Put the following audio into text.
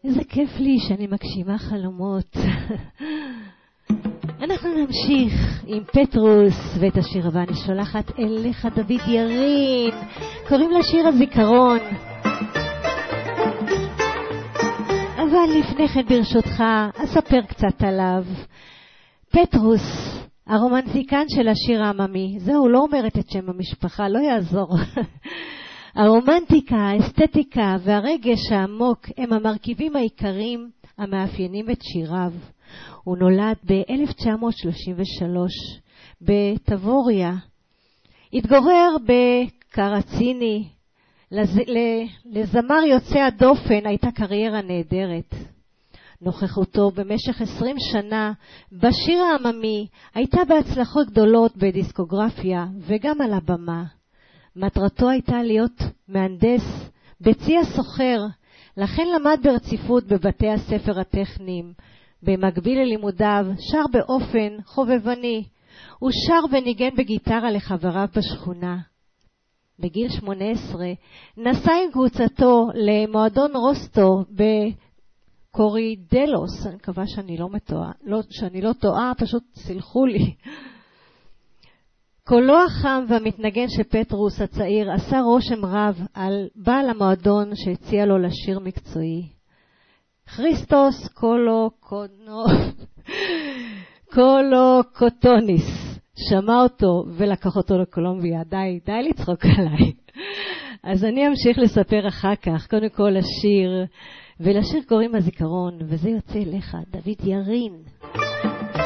איזה כיף לי שאני מגשימה חלומות. אנחנו נמשיך עם פטרוס, ואת השיר הבא אני שולחת אליך דוד ירין. קוראים לשיר הזיכרון. אבל לפני כן ברשותך אספר קצת עליו. פטרוס, הרומנטיקן של השיר העממי. זהו, לא אומרת את שם המשפחה, לא יעזור. הרומנטיקה, האסתטיקה והרגש העמוק הם המרכיבים העיקריים המאפיינים את שיריו. הוא נולד ב-1933 בטבוריה. התגורר בקרציני. לזמר יוצא הדופן הייתה קריירה נהדרת. נוכחותו במשך 20 שנה בשיר העממי הייתה בהצלחות גדולות בדיסקוגרפיה וגם על הבמה. מטרתו הייתה להיות מהנדס בצי הסוחר, לכן למד ברציפות בבתי הספר הטכניים. במקביל ללימודיו שר באופן חובבני. הוא שר וניגן בגיטרה לחבריו בשכונה. בגיל 18 נסע עם קבוצתו למועדון רוסטו בקורידלוס. אני מקווה שאני לא טועה, פשוט סלחו לי. קולו החם והמתנגן של פטרוס הצעיר עשה רושם רב על בעל המועדון שהציע לו לשיר מקצועי. כריסטוס קולוקוטוניס שמע אותו ולקח אותו לקולומביה. די לצחוק עליי. אז אני אמשיך לספר אחר כך. קודם כל לשיר, ולשיר קוראים הזיכרון, וזה יוצא אליך דוד ירין.